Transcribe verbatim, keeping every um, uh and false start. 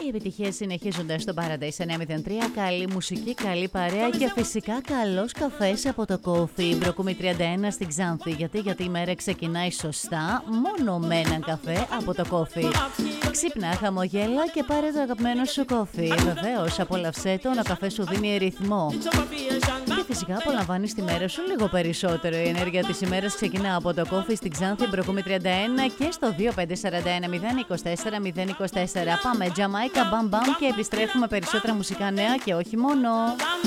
Οι επιτυχίες συνεχίζονται στο Paradise εννιά μηδέν τρία. Καλή μουσική, καλή παρέα και φυσικά καλός καφές από το Coffee. Μπροκούμη τριάντα ένα στην Ξάνθη. Γιατί, γιατί η μέρα ξεκινάει σωστά μόνο με έναν καφέ από το Coffee. Ξύπνα, χαμογέλα και πάρε το αγαπημένο σου κόφι. Βεβαίως, απόλαυσέ τον, ο καφές σου δίνει ρυθμό. Και φυσικά απολαμβάνεις τη μέρα σου λίγο περισσότερο. Η ενέργεια της ημέρας ξεκινά από το Coffee στην Ξάνθη, Μπροκούμη τριάντα ένα και στο δύο πέντε τέσσερα ένα μηδέν είκοσι τέσσερα μηδέν είκοσι τέσσερα. Πάμε Τζαμάικα, μπαμ μπαμ και επιστρέφουμε περισσότερα μουσικά νέα και όχι μόνο.